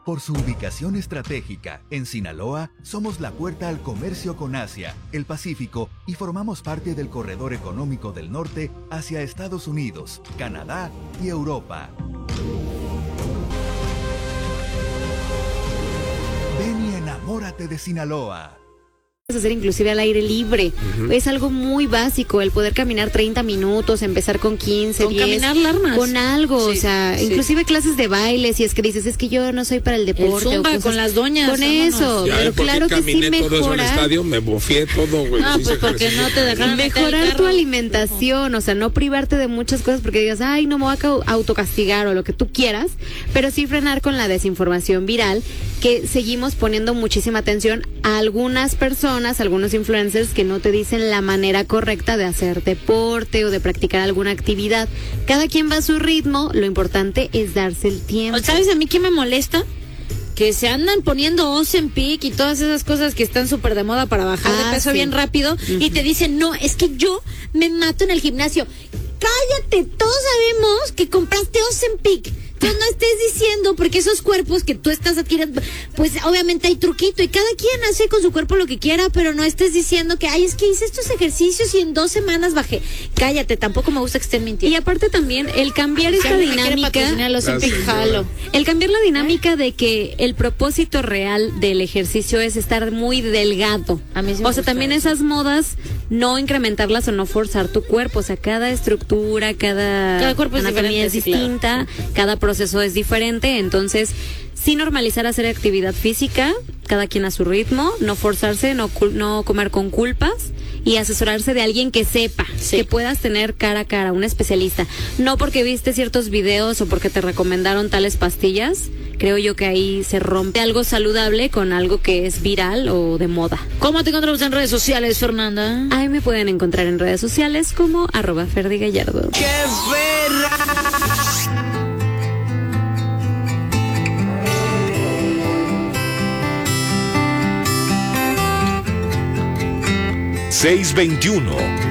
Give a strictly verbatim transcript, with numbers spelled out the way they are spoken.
Por su ubicación estratégica, en Sinaloa, somos la puerta al comercio con Asia, el Pacífico y formamos parte del corredor económico del norte hacia Estados Unidos, Canadá y Europa. Ven y enamórate de Sinaloa. Hacer inclusive al aire libre. Uh-huh. Es algo muy básico el poder caminar treinta minutos, empezar con quince, con diez, caminar largas. Con algo, sí, o sea, sí. Inclusive clases de baile, si es que dices, es que yo no soy para el deporte. El zumba o cosas, con las doñas. Con eso, ya, pero claro que sí mejora. Todo eso en el estadio, me bofié todo, güey. No, pues porque no te dejaron mejorar tu alimentación, o sea, no privarte de muchas cosas porque digas, ay, no me voy a autocastigar o lo que tú quieras, pero sí frenar con la desinformación viral, que seguimos poniendo muchísima atención a algunas personas, algunos influencers que no te dicen la manera correcta de hacer deporte o de practicar alguna actividad. Cada quien va a su ritmo, lo importante es darse el tiempo. ¿Sabes a mí qué me molesta? Que se andan poniendo Ozempic y todas esas cosas que están súper de moda para bajar ah, de peso sí. bien rápido, uh-huh. y te dicen, no, es que yo me mato en el gimnasio. Cállate, todos sabemos que compraste Ozempic. Tú no estés diciendo, porque esos cuerpos que tú estás adquiriendo, pues obviamente hay truquito y cada quien hace con su cuerpo lo que quiera, pero no estés diciendo que, ay, es que hice estos ejercicios y en dos semanas bajé. Cállate, tampoco me gusta que estén mintiendo. Y aparte también, el cambiar esta si dinámica, el cambiar la dinámica de que el propósito real del ejercicio es estar muy delgado. A mí sí me o sea, también eso. Esas modas, no incrementarlas o no forzar tu cuerpo, o sea, cada estructura, cada, cada cuerpo es anatomía es distinta, claro. Cada proceso es diferente, entonces sí normalizar hacer actividad física, cada quien a su ritmo, no forzarse, no, no comer con culpas y asesorarse de alguien que sepa, sí. Que puedas tener cara a cara, un especialista. No porque viste ciertos videos o porque te recomendaron tales pastillas, creo yo que ahí se rompe algo saludable con algo que es viral o de moda. ¿Cómo te encontramos en redes sociales, Fernanda? Ahí me pueden encontrar en redes sociales como arroba Ferdi Gallardo. ¡Qué verra! seiscientos veintiuno